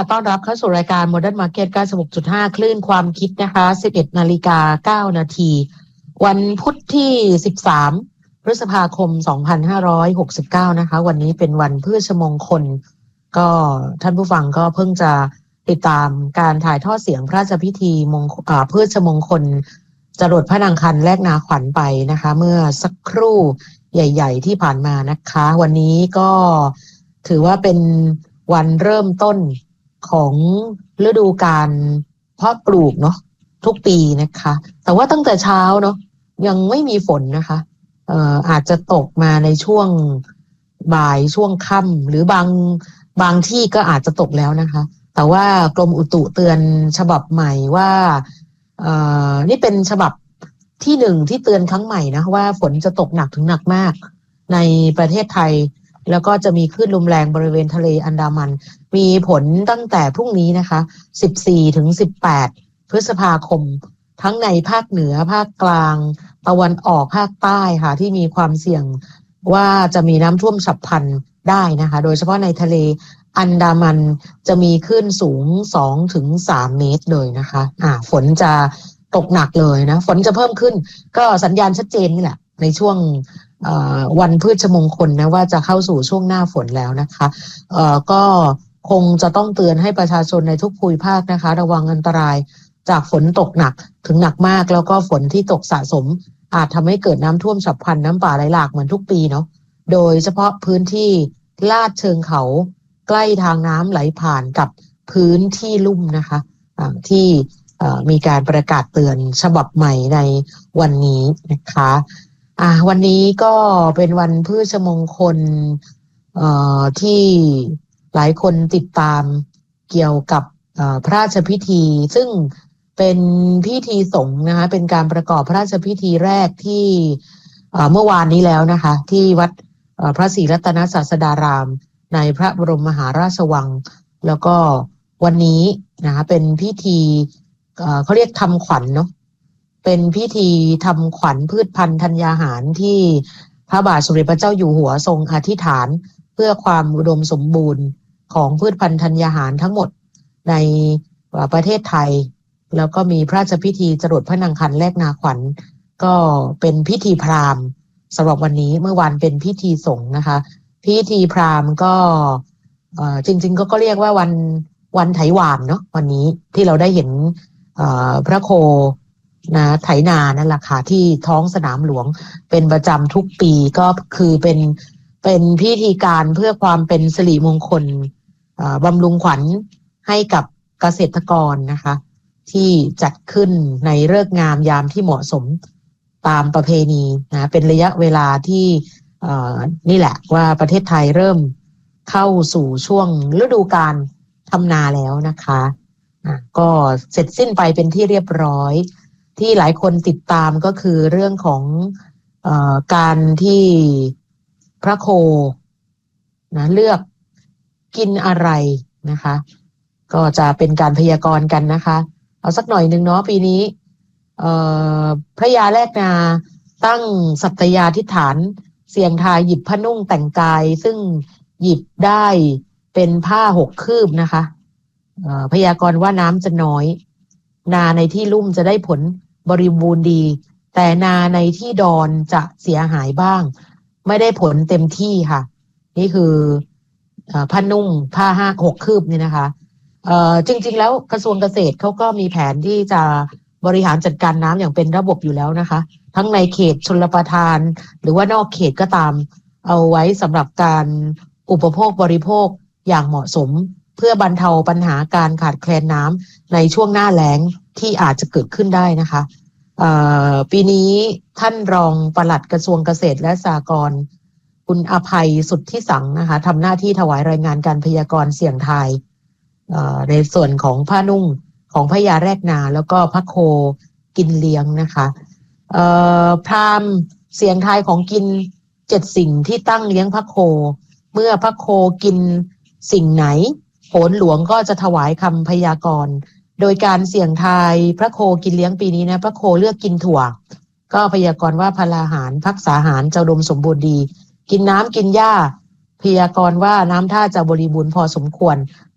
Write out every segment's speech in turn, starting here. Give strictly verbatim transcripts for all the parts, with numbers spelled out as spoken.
ต้อนรับเข้าสู่รายการ Modern Market เก้าสิบหกจุดห้า คลื่นความคิดนะคะ สิบเอ็ดนาฬิกาเก้านาที วันพุธที่ สิบสาม พฤษภาคม สองพันห้าร้อยหกสิบเก้า นะคะ วันนี้เป็นวันพฤชมงคล ก็ท่านผู้ฟังก็เพิ่งจะติดตามการถ่ายทอดเสียงพระราชพิธีมงอ่าพฤชมงคลจรดพระนางคันแลกนาขวัญไปนะคะ เมื่อสักครู่ใหญ่ๆที่ผ่านมานะคะ วันนี้ก็ถือว่าเป็นวันเริ่มต้นของฤดูกาลเพาะปลูกเนาะทุกปีนะคะแต่ว่าตั้งแต่เช้าเนาะยังไม่มีฝนนะคะเอ่ออาจจะตกมาในช่วงบ่ายช่วงค่ำหรือบางบางที่ก็อาจจะตกแล้วนะคะแต่ว่ากรมอุตุเตือนฉบับใหม่ว่าเอ่อนี่เป็นฉบับที่หนึ่งที่เตือนครั้งใหม่นะว่าฝนจะตกหนักถึงหนักมากในประเทศไทยแล้วก็จะมีคลื่นลมแรงบริเวณทะเลอันดามันมีผลตั้งแต่พรุ่งนี้นะคะสิบสี่ถึงสิบแปดพฤษภาคมทั้งในภาคเหนือภาคกลางตะวันออกภาคใต้ค่ะที่มีความเสี่ยงว่าจะมีน้ำท่วมฉับพลันได้นะคะโดยเฉพาะในทะเลอันดามันจะมีคลื่นสูง สองถึงสาม เมตรเลยนะคะอ่าฝนจะตกหนักเลยนะฝนจะเพิ่มขึ้นก็สัญญาณชัดเจนนี่แหละในช่วงวันพฤชมงคลนะว่าจะเข้าสู่ช่วงหน้าฝนแล้วนะคะเอ่อก็คงจะต้องเตือนให้ประชาชนในทุกภูมิภาคนะคะระวังอันตรายจากฝนตกหนักถึงหนักมากแล้วก็ฝนที่ตกสะสมอาจทำให้เกิดน้ำท่วมฉับพลันน้ำป่าไหลหลากเหมือนทุกปีเนาะโดยเฉพาะพื้นที่ลาดเชิงเขาใกล้ทางน้ำไหลผ่านกับพื้นที่ลุ่มนะคะะที่มีการประกาศเตือนฉบับใหม่ในวันนี้นะคะอ่าวันนี้ก็เป็นวันพฤชมงคลเอ่อที่หลายคนติดตามเกี่ยวกับพระราชพิธีซึ่งเป็นพิธีสงฆ์นะคะเป็นการประกอบพระราชพิธีแรกที่เมื่อวานนี้แล้วนะคะที่วัดพระศรีรัตนศาสดารามในพระบรมมหาราชวังแล้วก็วันนี้นะคะเป็นพิธีเขาเรียกทำขวัญเนาะเป็นพิธีทำขวัญพืชพันธุ์ธัญญาหารที่พระบาทสมเด็จพระเจ้าอยู่หัวทรงอธิษฐานเพื่อความอุดมสมบูรณ์ของพืชพันธุ์ธัญญาหารทั้งหมดในประเทศไทยแล้วก็มีพระราชพิธีจรดพระนางคันแลกนาขวัญก็เป็นพิธีพราหมณ์สำหรับวันนี้เมื่อวานเป็นพิธีสงฆ์นะคะพิธีพราหมณ์ก็จริงๆก็ก็เรียกว่าวันวันไถหวานเนาะวันนี้ที่เราได้เห็นพระโคนะไถนานั่นแหละค่ะที่ท้องสนามหลวงเป็นประจำทุกปีก็คือเป็นเป็นพิธีการเพื่อความเป็นสิริมงคลบำรุงขวัญให้กับเกษตรกรนะคะที่จัดขึ้นในฤกษ์งามยามที่เหมาะสมตามประเพณีนะเป็นระยะเวลาที่นี่แหละว่าประเทศไทยเริ่มเข้าสู่ช่วงฤดูกาลทำนาแล้วนะคะก็เสร็จสิ้นไปเป็นที่เรียบร้อยที่หลายคนติดตามก็คือเรื่องของเอ่อการที่พระโคนะเลือกกินอะไรนะคะก็จะเป็นการพยากรณ์กันนะคะเอาสักหน่อยนึงเนาะปีนี้เอ่อพระยาแลกนาตั้งสัตยาธิษฐานเสี่ยงทายหยิบผ้านุ่งแต่งกายซึ่งหยิบได้เป็นผ้าหกคืบนะคะเอ่อพยากรณ์ว่าน้ำจะน้อยนาในที่ลุ่มจะได้ผลบริบูรณ์ดีแต่นาในที่ดอนจะเสียหายบ้างไม่ได้ผลเต็มที่ค่ะนี่คือผ้านุ่งผ้าห้าหกคืบนี่นะคะเอ่อจริงๆแล้วกระทรวงเกษตรเขาก็มีแผนที่จะบริหารจัดการน้ำอย่างเป็นระบบอยู่แล้วนะคะทั้งในเขตชลประทานหรือว่านอกเขตก็ตามเอาไว้สำหรับการอุปโภคบริโภคอย่างเหมาะสมเพื่อบรรเทาปัญหาการขาดแคลนน้ำในช่วงหน้าแล้งที่อาจจะเกิดขึ้นได้นะคะปีนี้ท่านรองปลัดกระทรวงเกษตรและสหกรณ์คุณอภัยสุทธิสังนะคะทำหน้าที่ถวายรายงานการพยากรณ์เสี่ยงทายในส่วนของผ้านุ่งของพญาแรกนาแล้วก็พระโคกินเลี้ยงนะคะพราหมณ์เสี่ยงทายของกินเจ็ดสิ่งที่ตั้งเลี้ยงพระโคเมื่อพระโคกินสิ่งไหนโหรหลวงก็จะถวายคำพยากรณ์โดยการเสี่ยงทายพระโคกินเลี้ยงปีนี้นะพระโคเลือกกินถั่วก็พยากรณ์ว่าพลาหารพักษาหารจะอุดมสมบูรณ์ดีกินน้ำกินหญ้าพยากรณ์ว่าน้ำท่าจะบริบูรณ์พอสมควร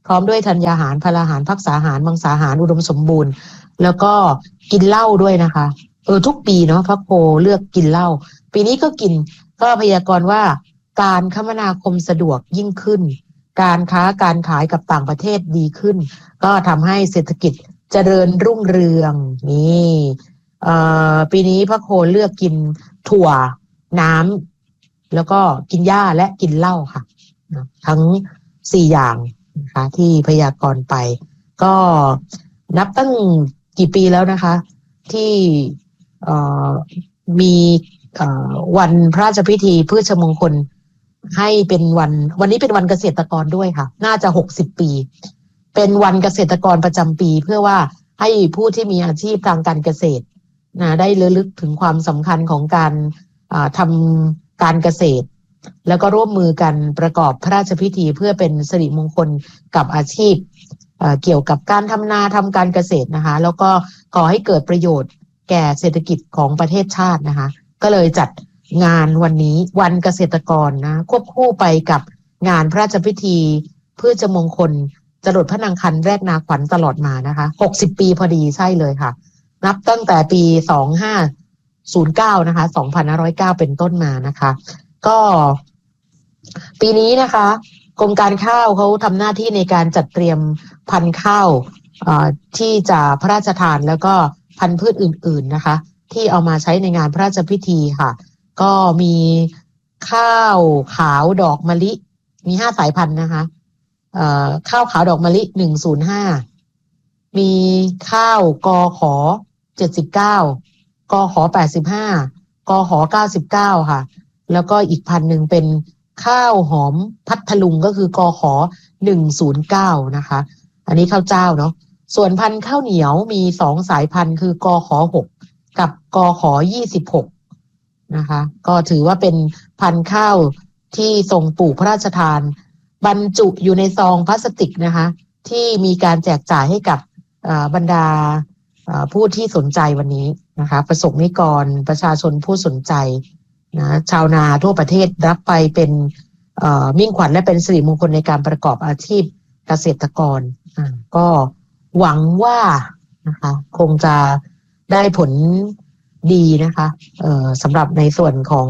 พร้อมด้วยธัญญาหารพลาหารภักษาหารมังสาหารอุดมสมบูรณ์แล้วก็กินเหล้าด้วยนะคะเออทุกปีเนาะพระโคเลือกกินเหล้าปีนี้ก็กินก็พยากรณ์ว่าการคมนาคมสะดวกยิ่งขึ้นการค้าการขายกับต่างประเทศดีขึ้นก็ทำให้เศรษฐกิจเจริญรุ่งเรืองนี่เอ่อปีนี้พระโคเลือกกินถั่วน้ำแล้วก็กินหญ้าและกินเหล้าค่ะทั้งสี่อย่างนะคะที่พยากรณ์ไปก็นับตั้งกี่ปีแล้วนะคะที่เอ่อมีเอ่อวันพระราชพิธีพฤชมงคลให้เป็นวันวันนี้เป็นวันเกษตรกรด้วยค่ะน่าจะหกสิบปีเป็นวันเกษตรกรประจำปีเพื่อว่าให้ผู้ที่มีอาชีพทางการเกษตรนะได้ระลึกถึงความสำคัญของการทำการเกษตรแล้วก็ร่วมมือกันประกอบพระราชพิธีเพื่อเป็นสิริมงคลกับอาชีพเกี่ยวกับการทำนาทำการเกษตรนะคะแล้วก็ก่อให้เกิดประโยชน์แก่เศรษฐกิจของประเทศชาตินะคะก็เลยจัดงานวันนี้วันเกษตรกรนะควบคู่ไปกับงานพระราชพิธีเพื่อจะมงคลจรดพระนางคันแรกนาขวัญตลอดมานะคะหกสิบปีพอดีใช่เลยค่ะนับตั้งแต่ปีสองพันห้าร้อยเก้านะคะสองพันห้าร้อยเก้าเป็นต้นมานะคะก็ปีนี้นะคะกรมการข้าวเขาทำหน้าที่ในการจัดเตรียมพันธุ์ข้าวที่จะพระราชทานแล้วก็พันธุ์พืชอื่นๆนะคะที่เอามาใช้ในงานพระราชพิธีค่ะก็มีข้าวขาวดอกมะลิมีห้าสายพันธุ์นะคะเอ่อข้าวขาวดอกมะลิหนึ่งศูนย์ห้ามีข้าวกอขอเจ็ดสิบเก้ากอขอแปดสิบห้ากอขอเก้าสิบเก้าค่ะแล้วก็อีกพันธุ์หนึ่งเป็นข้าวหอมพัทลุงก็คือกอขอหนึ่งศูนย์เก้านะคะอันนี้ข้าวเจ้าเนาะส่วนพันธุ์ข้าวเหนียวมีสองสายพันธุ์คือกอขอหกกับกอขอยี่สิบหกนะคะก็ถือว่าเป็นพันธุ์ข้าวที่ทรงปลูกพระราชทานบรรจุอยู่ในซองพลาสติกนะคะที่มีการแจกจ่ายให้กับบรรดาผู้ที่สนใจวันนี้นะคะประสบนิกรประชาชนผู้สนใจนะชาวนาทั่วประเทศรับไปเป็นมิ่งขวัญและเป็นสิริมงคลในการประกอบอาชีพเกษตรกรก็หวังว่านะคะคงจะได้ผลดีนะคะสำหรับในส่วนของ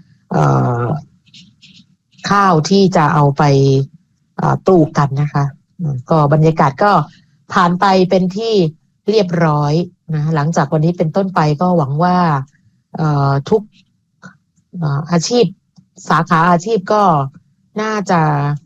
ข้าวที่จะเอาไปปลูกกันนะคะก็บรรยากาศก็ผ่านไปเป็นที่เรียบร้อยนะหลังจากวันนี้เป็นต้นไปก็หวังว่าทุกอาชีพสาขาอาชีพก็น่าจะ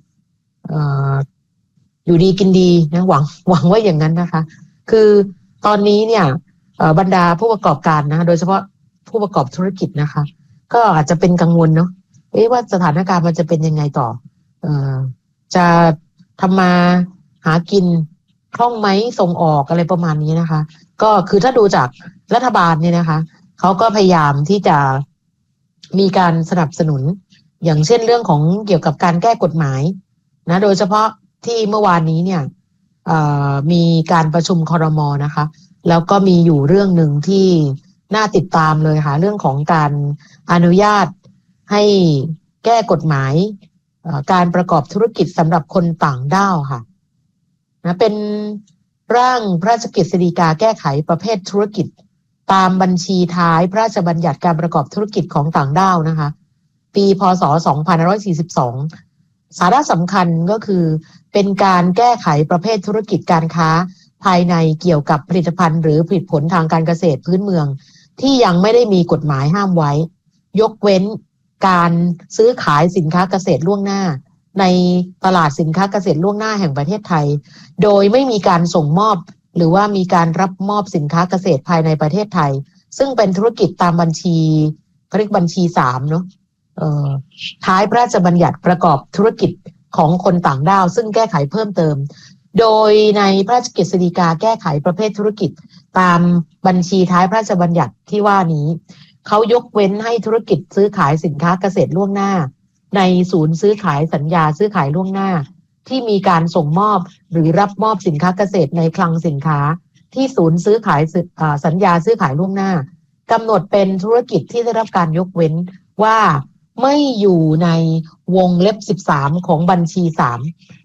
อยู่ดีกินดีนะหวังหวังว่าอย่างนั้นนะคะคือตอนนี้เนี่ยบรรดาผู้ประกอบการนะโดยเฉพาะผู้ประกอบธุรกิจนะคะก็อาจจะเป็นกังวลเนาะเอ๊ะว่าสถานการณ์มันจะเป็นยังไงต่อเอ่อจะทำมาหากินคล่องไหมส่งออกอะไรประมาณนี้นะคะก็คือถ้าดูจากรัฐบาลเนี่ยนะคะเขาก็พยายามที่จะมีการสนับสนุนอย่างเช่นเรื่องของเกี่ยวกับการแก้กฎหมายนะโดยเฉพาะที่เมื่อวานนี้เนี่ยมีการประชุมครม.นะคะแล้วก็มีอยู่เรื่องหนึ่งที่น่าติดตามเลยค่ะเรื่องของการอนุญาตให้แก้กฎหมายการประกอบธุรกิจสำหรับคนต่างด้าวค่ะนะเป็นร่างพระราชกฤษฎีกาแก้ไขประเภทธุรกิจตามบัญชีท้ายพระราชบัญญัติการประกอบธุรกิจของต่างด้าวนะคะปีพ.ศ. สองพันห้าร้อยสี่สิบสองสาระสำคัญก็คือเป็นการแก้ไขประเภทธุรกิจการค้าภายในเกี่ยวกับผลิตภัณฑ์หรือผลิตผลทางการเกษตรพื้นเมืองที่ยังไม่ได้มีกฎหมายห้ามไว้ยกเว้นการซื้อขายสินค้าเกษตรล่วงหน้าในตลาดสินค้าเกษตรล่วงหน้าแห่งประเทศไทยโดยไม่มีการส่งมอบหรือว่ามีการรับมอบสินค้าเกษตรภายในประเทศไทยซึ่งเป็นธุรกิจตามบัญชีเขาเรียกบัญชีสามเนาะเอ่อท้ายพระราชบัญญัติประกอบธุรกิจของคนต่างด้าวซึ่งแก้ไขเพิ่มเติมโดยในพระราชกฤษฎีกาแก้ไขประเภทธุรกิจตามบัญชีท้ายพระราชบัญญัติที่ว่านี้เขายกเว้นให้ธุรกิจซื้อขายสินค้าเกษตรล่วงหน้าในศูนย์ซื้อขายสัญญาซื้อขายล่วงหน้าที่มีการส่งมอบหรือรับมอบสินค้าเกษตรในคลังสินค้าที่ศูนย์ซื้อขายสัญญาซื้อขายล่วงหน้ากำหนดเป็นธุรกิจที่ได้รับการยกเว้นว่าไม่อยู่ในวงเล็บสิบสามของบัญชีสาม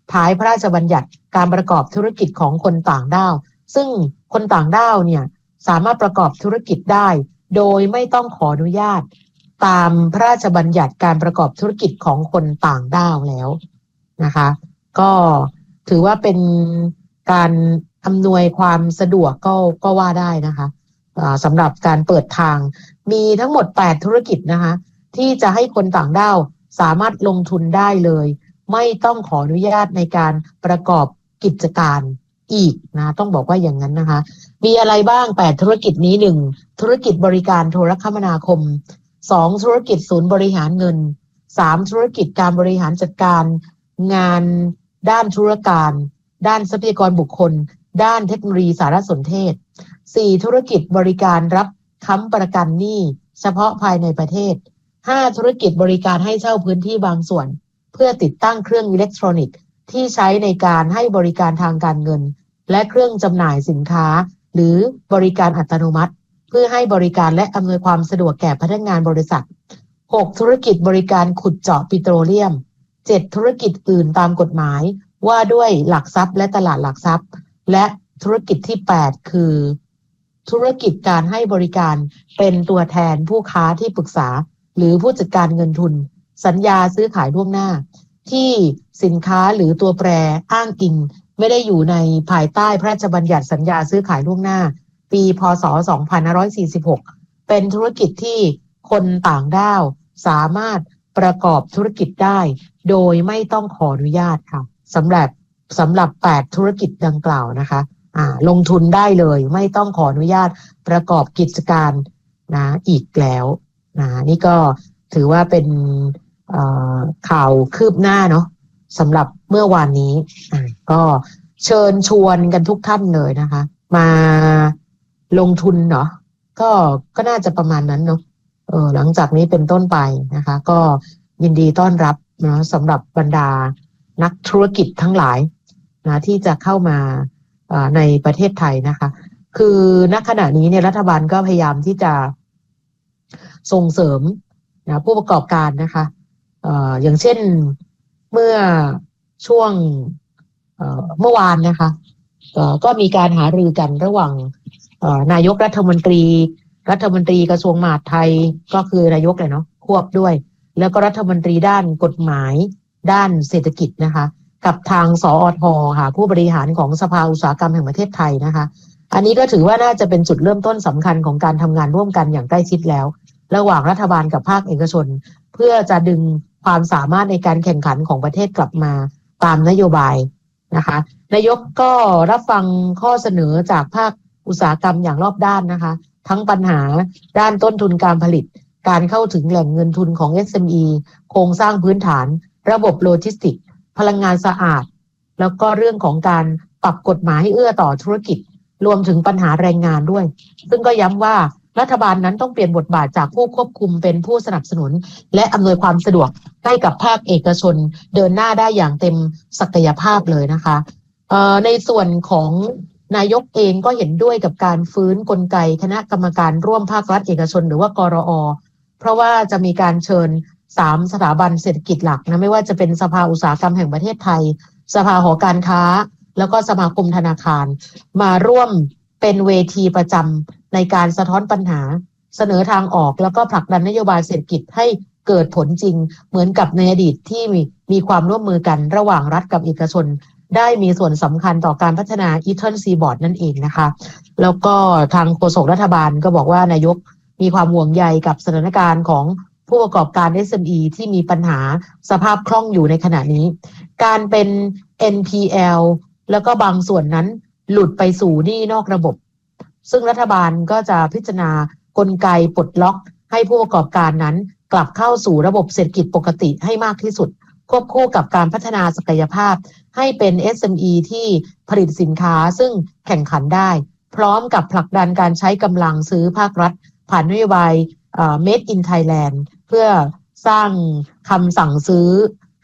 ท้ายพระราชบัญญัติการประกอบธุรกิจของคนต่างด้าวซึ่งคนต่างด้าวเนี่ยสามารถประกอบธุรกิจได้โดยไม่ต้องขออนุญาตตามพระราชบัญญัติการประกอบธุรกิจของคนต่างด้าวแล้วนะคะก็ถือว่าเป็นการอำนวยความสะดวกก็ก็ว่าได้นะคะสำหรับการเปิดทางมีทั้งหมดแปดธุรกิจนะคะที่จะให้คนต่างด้าวสามารถลงทุนได้เลยไม่ต้องขออนุญาตในการประกอบกิจการอีกนะต้องบอกว่าอย่างนั้นนะคะมีอะไรบ้างแปดธุรกิจนี้หนึ่งธุรกิจบริการโทรคมนาคมสองธุรกิจศูนย์บริหารเงินสามธุรกิจการบริหารจัดการงานด้านธุรการด้านทรัพยากรบุคคลด้านเทคโนโลยีสารสนเทศสี่ธุรกิจบริการรับค้ำประกันหนี้เฉพาะภายในประเทศห้าธุรกิจบริการให้เช่าพื้นที่บางส่วนเพื่อติดตั้งเครื่องอิเล็กทรอนิกส์ที่ใช้ในการให้บริการทางการเงินและเครื่องจำหน่ายสินค้าหรือบริการอัตโนมัติเพื่อให้บริการและอำนวยความสะดวกแก่พนักงานบริษัทหกธุรกิจบริการขุดเจาะปิโตรเลียมเจ็ดธุรกิจอื่นตามกฎหมายว่าด้วยหลักทรัพย์และตลาดหลักทรัพย์และธุรกิจที่แปดคือธุรกิจการให้บริการเป็นตัวแทนผู้ค้าที่ปรึกษาหรือผู้จัดการเงินทุนสัญญาซื้อขายล่วงหน้าที่สินค้าหรือตัวแปรอ้างอิงไม่ได้อยู่ในภายใต้พระราชบัญญัติสัญญาซื้อขายล่วงหน้าปีพ.ศ. สองพันห้าร้อยสี่สิบหกเป็นธุรกิจที่คนต่างด้าวสามารถประกอบธุรกิจได้โดยไม่ต้องขออนุญาตค่ะสำหรับสำหรับแปดธุรกิจดังกล่าวนะคะอ่าลงทุนได้เลยไม่ต้องขออนุญาตประกอบกิจการนะอีกแล้วนะนี่ก็ถือว่าเป็นข่าวคืบหน้าเนาะสำหรับเมื่อวานนี้ก็เชิญชวนกันทุกท่านเลยนะคะมาลงทุนเนาะก็ก็น่าจะประมาณนั้นเนาะเออหลังจากนี้เป็นต้นไปนะคะก็ยินดีต้อนรับนะสำหรับบรรดานักธุรกิจทั้งหลายนะที่จะเข้ามาในประเทศไทยนะคะคือณขณะนี้เนี่ยรัฐบาลก็พยายามที่จะส่งเสริมนะผู้ประกอบการนะคะเอ่ออย่างเช่นเมื่อช่วงเอ่อเมื่อวานนะคะเอ่อก็มีการหารือกันระหว่างเอ่อนายกรัฐมนตรีรัฐมนตรีกระทรวงมหาดไทยก็คือนายกเลยเนาะควบด้วยแล้วก็รัฐมนตรีด้านกฎหมายด้านเศรษฐกิจนะคะกับทางสอทค่ะผู้บริหารของสภาอุตสาหกรรมแห่งประเทศไทยนะคะอันนี้ก็ถือว่าน่าจะเป็นจุดเริ่มต้นสำคัญของการทำงานร่วมกันอย่างใกล้ชิดแล้วระหว่างรัฐบาลกับภาคเอกชนเพื่อจะดึงความสามารถในการแข่งขันของประเทศกลับมาตามนโยบายนะคะนายกก็รับฟังข้อเสนอจากภาคอุตสาหกรรมอย่างรอบด้านนะคะทั้งปัญหาด้านต้นทุนการผลิตการเข้าถึงแหล่งเงินทุนของ เอส เอ็ม อี โครงสร้างพื้นฐานระบบโลจิสติกส์พลังงานสะอาดแล้วก็เรื่องของการปรับกฎหมายให้เอื้อต่อธุรกิจรวมถึงปัญหาแรงงานด้วยซึ่งก็ย้ำว่ารัฐบาลนั้นต้องเปลี่ยนบทบาทจากผู้ควบคุมเป็นผู้สนับสนุนและอำนวยความสะดวกให้กับภาคเอกชนเดินหน้าได้อย่างเต็มศักยภาพเลยนะคะเอ่อในส่วนของนายกเองก็เห็นด้วยกับการฟื้นกลไกคณะกรรมการร่วมภาครัฐเอกชนหรือว่ากรอ.เพราะว่าจะมีการเชิญสามสถาบันเศรษฐกิจหลักนะไม่ว่าจะเป็นสภาอุตสาหกรรมแห่งประเทศไทยสภาหอการค้าแล้วก็สมาคมธนาคารมาร่วมเป็นเวทีประจำในการสะท้อนปัญหาเสนอทางออกแล้วก็ผลักดันนโยบายเศรษฐกิจให้เกิดผลจริงเหมือนกับในอดีตที่มีมีความร่วมมือกันระหว่างรัฐกับเอกชนได้มีส่วนสำคัญต่อการพัฒนา Eastern Seaboard นั่นเองนะคะแล้วก็ทางโฆษกรัฐบาลก็บอกว่านายกมีความห่วงใยกับสถานการณ์ของผู้ประกอบการ เอส เอ็ม อี ที่มีปัญหาสภาพคล่องอยู่ในขณะนี้การเป็น เอ็น พี แอล แล้วก็บางส่วนนั้นหลุดไปสู่หนี้นอกระบบซึ่งรัฐบาลก็จะพิจารณากลไกปลดล็อกให้ผู้ประกอบการนั้นกลับเข้าสู่ระบบเศรษฐกิจปกติให้มากที่สุดควบคู่กับการพัฒนาศักยภาพให้เป็น เอส เอ็ม อี ที่ผลิตสินค้าซึ่งแข่งขันได้พร้อมกับผลักดันการใช้กำลังซื้อภาครัฐผ่านนโยบาย Made in Thailand เพื่อสร้างคำสั่งซื้อ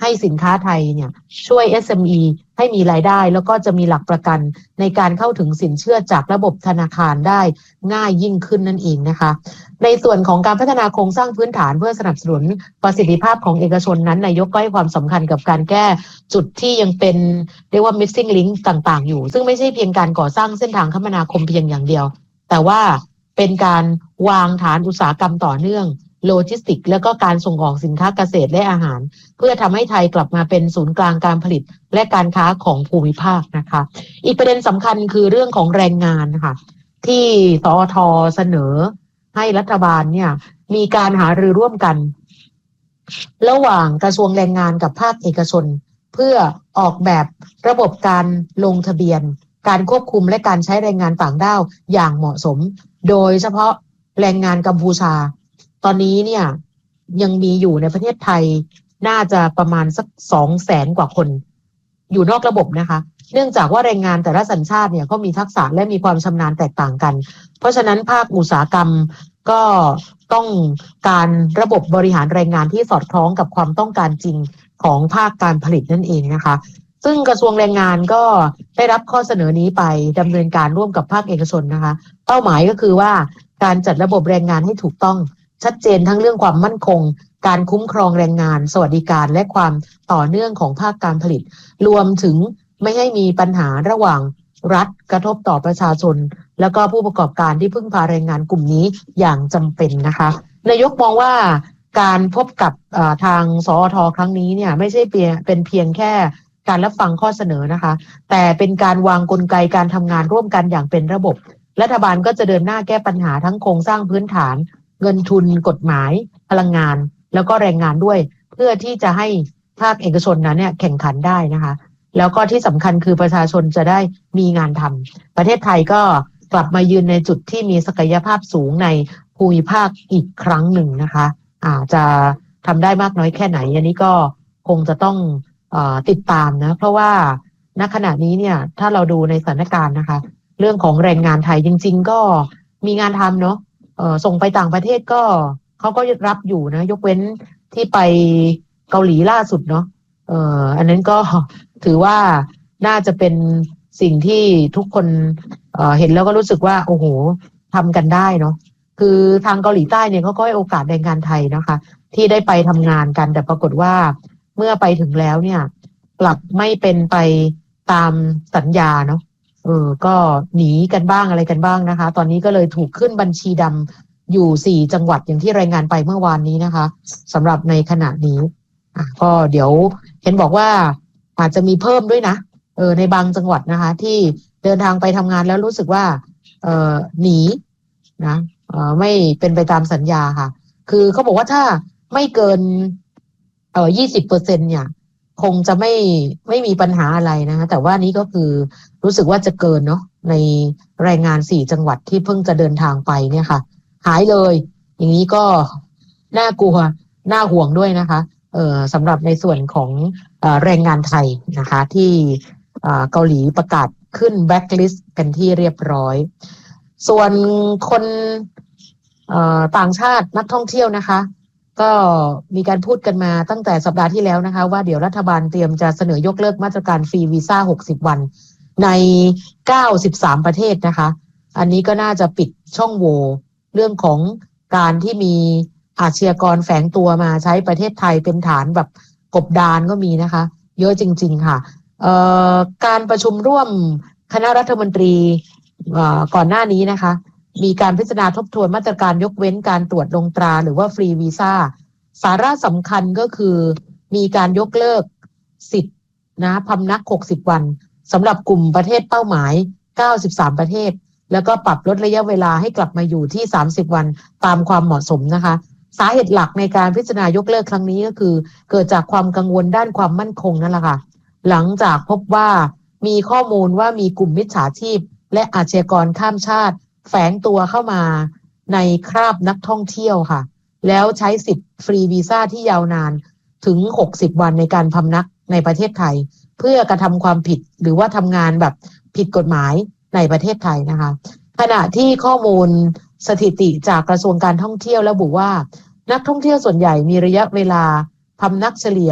ให้สินค้าไทยเนี่ยช่วย เอส เอ็ม อี ให้มีรายได้แล้วก็จะมีหลักประกันในการเข้าถึงสินเชื่อจากระบบธนาคารได้ง่ายยิ่งขึ้นนั่นเองนะคะในส่วนของการพัฒนาโครงสร้างพื้นฐานเพื่อสนับสนุนประสิทธิภาพของเอกชนนั้นนายกก็ให้ความสำคัญกับการแก้จุดที่ยังเป็นเรียกว่า missing link ต่างๆอยู่ซึ่งไม่ใช่เพียงการก่อสร้างเส้นทางคมนาคมเพียงอย่างเดียวแต่ว่าเป็นการวางฐานอุตสาหกรรมต่อเนื่องโลจิสติกแล้วก็การส่งออกสินค้าเกษตรและอาหารเพื่อทำให้ไทยกลับมาเป็นศูนย์กลางการผลิตและการค้าของภูมิภาคนะคะอีกประเด็นสำคัญคือเรื่องของแรงงานค่ะที่สอทเสนอให้รัฐบาลเนี่ยมีการหารือร่วมกันระหว่างกระทรวงแรงงานกับภาคเอกชนเพื่อออกแบบระบบการลงทะเบียนการควบคุมและการใช้แรงงานต่างด้าวอย่างเหมาะสมโดยเฉพาะแรงงานกัมพูชาตอนนี้เนี่ยยังมีอยู่ในประเทศไทยน่าจะประมาณสักสองแสนกว่าคนอยู่นอกระบบนะคะเนื่องจากว่าแรงงานแต่ละสัญชาติเนี่ยเขามีทักษะและมีความชำนาญแตกต่างกันเพราะฉะนั้นภาคอุตสาหกรรมก็ต้องการระบบบริหารแรงงานที่สอดคล้องกับความต้องการจริงของภาคการผลิตนั่นเองนะคะซึ่งกระทรวงแรงงานก็ได้รับข้อเสนอนี้ไปดำเนินการร่วมกับภาคเอกชนนะคะเป้าหมายก็คือว่าการจัดระบบแรงงานให้ถูกต้องชัดเจนทั้งเรื่องความมั่นคงการคุ้มครองแรงงานสวัสดิการและความต่อเนื่องของภาคการผลิตรวมถึงไม่ให้มีปัญหาระหว่างรัฐกระทบต่อประชาชนแล้วก็ผู้ประกอบการที่พึ่งพาแรงงานกลุ่มนี้อย่างจำเป็นนะคะนายกมองว่าการพบกับทางสอทครั้งนี้เนี่ยไม่ใช่เป็นเพียงแค่การรับฟังข้อเสนอนะคะแต่เป็นการวางกลไกการทำงานร่วมกันอย่างเป็นระบบรัฐบาลก็จะเดินหน้าแก้ปัญหาทั้งโครงสร้างพื้นฐานเงินทุนกฎหมายพลังงานแล้วก็แรงงานด้วยเพื่อที่จะให้ภาคเอกชนนั้นเนี่ยแข่งขันได้นะคะแล้วก็ที่สำคัญคือประชาชนจะได้มีงานทำประเทศไทยก็กลับมายืนในจุดที่มีศักยภาพสูงในภูมิภาคอีกครั้งหนึ่งนะคะอาจจะทำได้มากน้อยแค่ไหนอันนี้ก็คงจะต้องเอ่อติดตามนะเพราะว่าณขณะนี้เนี่ยถ้าเราดูในสถานการณ์นะคะเรื่องของแรงงานไทยจริงๆก็มีงานทำเนาะเอ่อส่งไปต่างประเทศก็เขาก็รับอยู่นะยกเว้นที่ไปเกาหลีล่าสุดเนาะเอ่ออันนั้นก็ถือว่าน่าจะเป็นสิ่งที่ทุกคนเอ่อเห็นแล้วก็รู้สึกว่าโอ้โหทำกันได้เนาะคือทางเกาหลีใต้เนี่ยเขาก็ให้โอกาสแรงงานไทยนะคะที่ได้ไปทำงานกันแต่ปรากฏว่าเมื่อไปถึงแล้วเนี่ยกลับไม่เป็นไปตามสัญญาเนาะเออก็หนีกันบ้างอะไรกันบ้างนะคะตอนนี้ก็เลยถูกขึ้นบัญชีดำอยู่สี่จังหวัดอย่างที่รายงานไปเมื่อวานนี้นะคะสำหรับในขณะนี้อ่ะก็เดี๋ยวเห็นบอกว่าอาจจะมีเพิ่มด้วยนะเออในบางจังหวัดนะคะที่เดินทางไปทำงานแล้วรู้สึกว่าเออหนีนะเออไม่เป็นไปตามสัญญาค่ะคือเขาบอกว่าถ้าไม่เกินเออยี่สิบเปอร์เซ็นต์เนี่ยคงจะไม่ไม่มีปัญหาอะไรนะคะแต่ว่านี้ก็คือรู้สึกว่าจะเกินเนาะในแรงงานสี่จังหวัดที่เพิ่งจะเดินทางไปเนี่ยค่ะหายเลยอย่างนี้ก็น่ากลัวน่าห่วงด้วยนะคะเอ่อสำหรับในส่วนของเอ่อแรงงานไทยนะคะที่เอ่อเกาหลีประกาศขึ้นแบล็คลิสต์กันที่เรียบร้อยส่วนคนเอ่อต่างชาตินักท่องเที่ยวนะคะก็มีการพูดกันมาตั้งแต่สัปดาห์ที่แล้วนะคะว่าเดี๋ยวรัฐบาลเตรียมจะเสนอยกเลิกมาตรการฟรีวีซ่าหกสิบวันในเก้าสิบสามประเทศนะคะอันนี้ก็น่าจะปิดช่องโหว่เรื่องของการที่มีอาชญากรแฝงตัวมาใช้ประเทศไทยเป็นฐานแบบกบดานก็มีนะคะเยอะจริงๆค่ะเอ่อการประชุมร่วมคณะรัฐมนตรีเอ่อก่อนหน้านี้นะคะมีการพิจารณาทบทวนมาตรการยกเว้นการตรวจลงตราหรือว่าฟรีวีซ่าสาระสำคัญก็คือมีการยกเลิกสิทธินะพำนักหกสิบวันสำหรับกลุ่มประเทศเป้าหมายเก้าสิบสามประเทศแล้วก็ปรับลดระยะเวลาให้กลับมาอยู่ที่สามสิบวันตามความเหมาะสมนะคะสาเหตุหลักในการพิจารณายกเลิกครั้งนี้ก็คือเกิดจากความกังวลด้านความมั่นคงนั่นแหละค่ะหลังจากพบว่ามีข้อมูลว่ามีกลุ่มมิจฉาชีพและอาชญากรข้ามชาติแฝงตัวเข้ามาในคราบนักท่องเที่ยวค่ะแล้วใช้สิทธิ์ฟรีวีซ่าที่ยาวนานถึงหกสิบวันในการพำนักในประเทศไทยเพื่อกระทำความผิดหรือว่าทำงานแบบผิดกฎหมายในประเทศไทยนะคะขณะที่ข้อมูลสถิติจากกระทรวงการท่องเที่ยวระบุว่านักท่องเที่ยวส่วนใหญ่มีระยะเวลาพำนักเฉลี่ย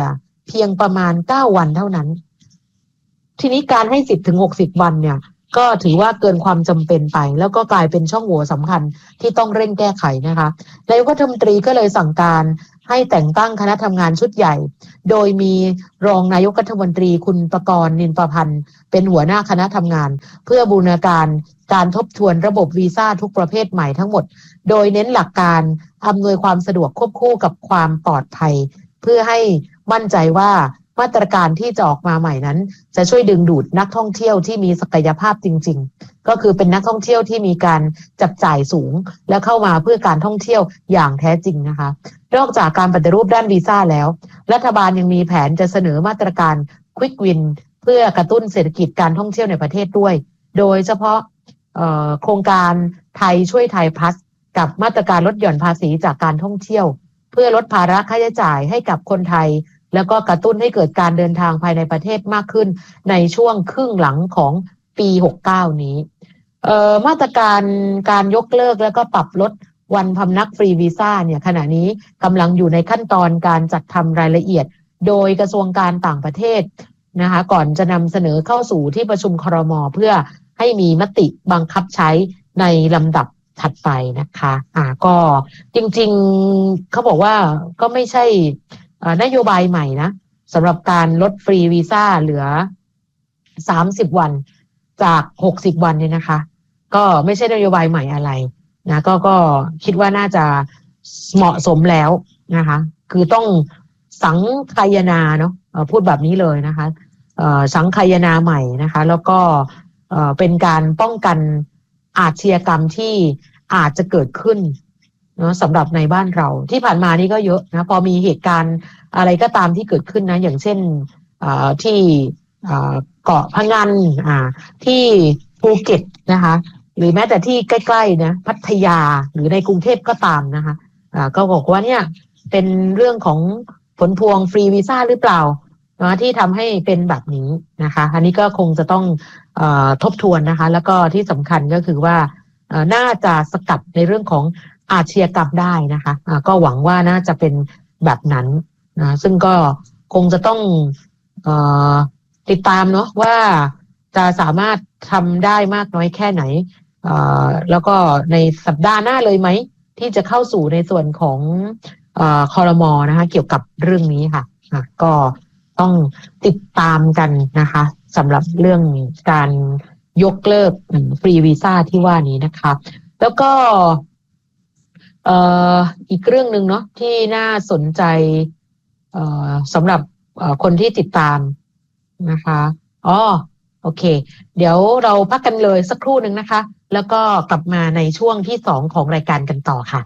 เพียงประมาณเก้าวันเท่านั้นทีนี้การให้สิทธิ์ถึงหกสิบวันเนี่ยก็ถือว่าเกินความจำเป็นไปแล้วก็กลายเป็นช่องโหว่สำคัญที่ต้องเร่งแก้ไขนะคะนายกรัฐมนตรีก็เลยสั่งการให้แต่งตั้งคณะทำงานชุดใหญ่โดยมีรองนายกรัฐมนตรีคุณประกรณ์นินประพันธ์เป็นหัวหน้าคณะทำงานเพื่อบูรณาการการทบทวนระบบวีซ่าทุกประเภทใหม่ทั้งหมดโดยเน้นหลักการอำนวยความสะดวกควบคู่กับความปลอดภัยเพื่อให้มั่นใจว่ามาตรการที่จะออกมาใหม่นั้นจะช่วยดึงดูดนักท่องเที่ยวที่มีศักยภาพจริงๆก็คือเป็นนักท่องเที่ยวที่มีการจับจ่ายสูงและเข้ามาเพื่อการท่องเที่ยวอย่างแท้จริงนะคะนอกจากการปฏิรูปด้านวีซ่าแล้วรัฐบาลยังมีแผนจะเสนอมาตรการ Quick Win เพื่อกระตุ้นเศรษฐกิจการท่องเที่ยวในประเทศด้วยโดยเฉพาะโครงการไทยช่วยไทยพลัสกับมาตรการลดหย่อนภาษีจากการท่องเที่ยวเพื่อลดภาระค่าใช้จ่ายให้กับคนไทยแล้วก็กระตุ้นให้เกิดการเดินทางภายในประเทศมากขึ้นในช่วงครึ่งหลังของปีหกสิบเก้านี้เอ่อมาตรการการยกเลิกแล้วก็ปรับลดวันพำนักฟรีวีซ่าเนี่ยขณะนี้กำลังอยู่ในขั้นตอนการจัดทำรายละเอียดโดยกระทรวงการต่างประเทศนะคะก่อนจะนำเสนอเข้าสู่ที่ประชุมครม.เพื่อให้มีมติบังคับใช้ในลำดับถัดไปนะคะอ่าก็จริงๆเขาบอกว่าก็ไม่ใช่นโยบายใหม่นะสำหรับการลดฟรีวีซ่าเหลือสามสิบวันจากหกสิบวันเนี่ยนะคะก็ไม่ใช่นโยบายใหม่อะไรนะก็ก็คิดว่าน่าจะเหมาะสมแล้วนะคะคือต้องสังคายนาเนาะพูดแบบนี้เลยนะคะสังคายนาใหม่นะคะแล้วก็เป็นการป้องกันอาชญากรรมที่อาจจะเกิดขึ้นเนาะสำหรับในบ้านเราที่ผ่านมานี่ก็เยอะนะพอมีเหตุการณ์อะไรก็ตามที่เกิดขึ้นนะอย่างเช่นที่เกาะพะงันที่ภูเก็ตนะคะหรือแม้แต่ที่ใกล้ๆนะพัทยาหรือในกรุงเทพก็ตามนะคะก็บอกว่าเนี่ยเป็นเรื่องของผลพวงฟรีวีซ่าหรือเปล่านะที่ทำให้เป็นแบบนี้นะคะอันนี้ก็คงจะต้องเอ่อทบทวนนะคะแล้วก็ที่สำคัญก็คือว่าน่าจะสกัดในเรื่องของอาชญากรรมได้นะคะก็หวังว่าน่าจะเป็นแบบนั้นนะซึ่งก็คงจะต้องเอ่อติดตามเนาะว่าจะสามารถทำได้มากน้อยแค่ไหนเอ่อแล้วก็ในสัปดาห์หน้าเลยไหมที่จะเข้าสู่ในส่วนของเอ่อครม.นะคะเกี่ยวกับเรื่องนี้ค่ะก็ต้องติดตามกันนะคะสำหรับเรื่องการยกเลิกฟรีวีซ่าที่ว่านี้นะคะแล้วก็เอ่ออีกเรื่องนึงเนาะที่น่าสนใจเอ่อสำหรับคนที่ติดตามนะคะอ๋อโอเคเดี๋ยวเราพักกันเลยสักครู่นึงนะคะแล้วก็กลับมาในช่วงที่สองของรายการกันต่อค่ะ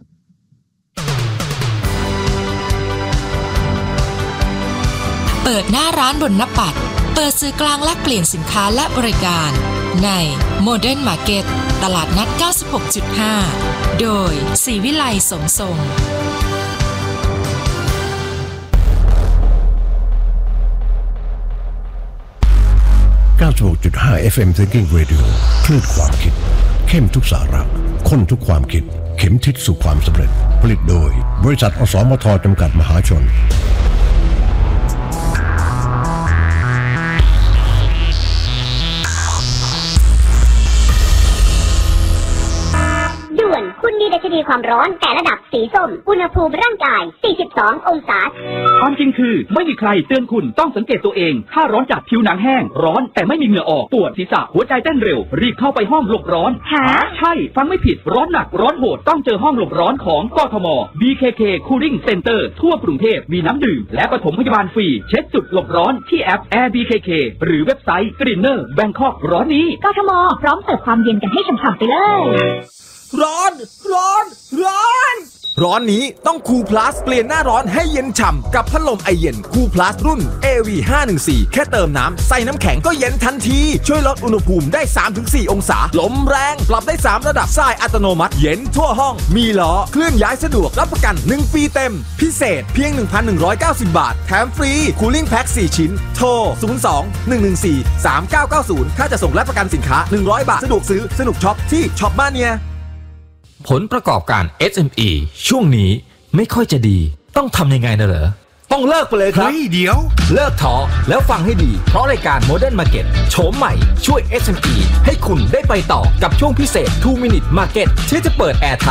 เปิดหน้าร้านบนหน้าปัดเปิดสื่อกลางแลกเปลี่ยนสินค้าและบริการใน Modern Market ตลาดนัด เก้าสิบหกจุดห้า โดยศรีวิไลสมทรงเก้าสิบหกจุดห้า เอฟ เอ็ม Thinking Radio คลื่นความคิดเข้มทุกสาระข้นทุกความคิดเข็มทิศสู่ความสำเร็จผลิตโดยบริษัทอสมทจำกัดมหาชนคุณมีดัชนีความร้อนแต่ระดับสีส้มอุณหภูมิร่างกายสี่สิบสององศาความจริงคือไม่มีใครเตือนคุณต้องสังเกตตัวเองถ้าร้อนจัดผิวหนังแห้งร้อนแต่ไม่มีเหงื่อออกปวดศีรษะหัวใจเต้นเร็วรีบเข้าไปห้องหลบร้อนฮะใช่ฟังไม่ผิดร้อนหนักร้อนโหดต้องเจอห้องหลบร้อนของกทม บี เค เค Cooling Center ทั่วกรุงเทพมีน้ำดื่มและปฐมพยาบาลฟรีเช็ดจุดหลบร้อนที่แอป Air บี เค เค หรือเว็บไซต์ Greener Bangkok ร้อนนี้กทมพร้อมเสิร์ฟความเย็นกันให้ฉ่ำๆไปเลยร้อนร้อนร้อนร้อนนี้ต้องคูลพลัสเปลี่ยนหน้าร้อนให้เย็นฉ่ำกับพัดลมไอเย็นคูลพลัสรุ่น เอ วี ห้าหนึ่งสี่ แค่เติมน้ำใส่น้ำแข็งก็เย็นทันทีช่วยลดอุณหภูมิได้ สามถึงสี่ องศาลมแรงปรับได้สามระดับทรายอัตโนมัติเย็นทั่วห้องมีล้อเคลื่อนย้ายสะดวกรับประกันหนึ่งปีเต็มพิเศษเพียง หนึ่งพันหนึ่งร้อยเก้าสิบ บาทแถมฟรีคูลิ่งแพ็คสี่ชิ้นโทรศูนย์ สอง หนึ่ง หนึ่ง สี่ สาม เก้า เก้า ศูนย์ถ้าจะส่งและประกันสินค้าหนึ่งร้อยบาทสะดวกซื้อสนุกช็อปที่ช็อปมาเนียผลประกอบการ เอส เอ็ม อี ช่วงนี้ไม่ค่อยจะดีต้องทำยังไงนะเหรอต้องเลิกไปเลยครับเฮ้ยเดี๋ยวเลิกท้อแล้วฟังให้ดีเพราะรายการ Modern Market โฉมใหม่ช่วย เอส เอ็ม อี ให้คุณได้ไปต่อกับช่วงพิเศษ two minute market ที่จะเปิดแอร์